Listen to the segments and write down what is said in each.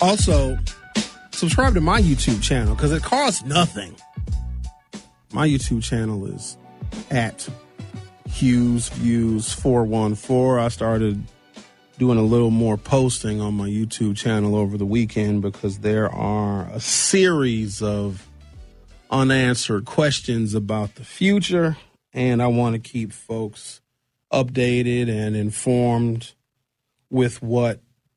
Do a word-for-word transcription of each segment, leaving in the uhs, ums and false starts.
Also, subscribe to my YouTube channel because it costs nothing. My YouTube channel is at Hughes Views four one four. I started doing a little more posting on my YouTube channel over the weekend because there are a series of unanswered questions about the future, and I want to keep folks updated and informed with what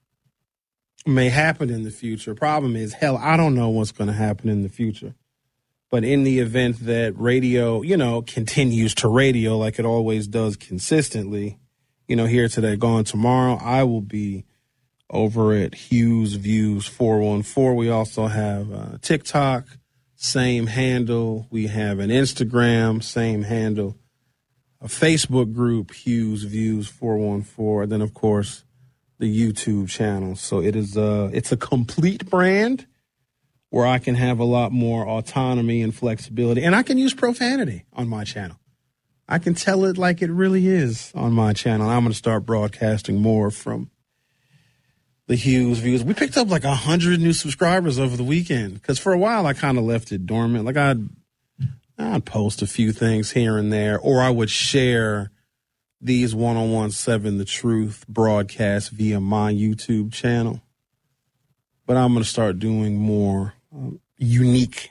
may happen in the future. Problem is, hell, I don't know what's going to happen in the future. But in the event that radio, you know, continues to radio like it always does consistently, you know, here today, gone tomorrow, I will be over at Hughes Views four one four. We also have uh, TikTok, same handle. We have an Instagram, same handle. A Facebook group, Hughes Views four one four. And then, of course, the YouTube channel. So it is a, it's a complete brand where I can have a lot more autonomy and flexibility. And I can use profanity on my channel. I can tell it like it really is on my channel. I'm going to start broadcasting more from the Hughes Views. We picked up like one hundred new subscribers over the weekend because for a while I kind of left it dormant. Like I'd, I'd post a few things here and there, or I would share these one oh one seven The Truth broadcasts via my YouTube channel. But I'm going to start doing more um, unique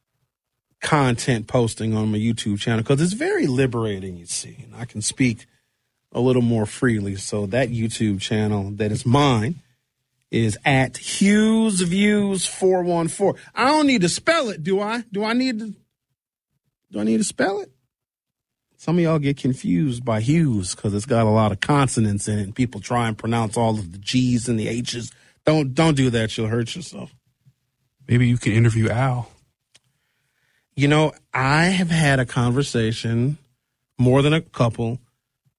content posting on my YouTube channel because it's very liberating, you see. And I can speak a little more freely. So that YouTube channel that is mine is at Hughes Views four one four. I don't need to spell it, do I? Do I need to, do I need to spell it? Some of y'all get confused by Hughes because it's got a lot of consonants in it and people try and pronounce all of the G's and the H's. Don't don't do that. You'll hurt yourself. Maybe you can interview Al. You know, I have had a conversation, more than a couple,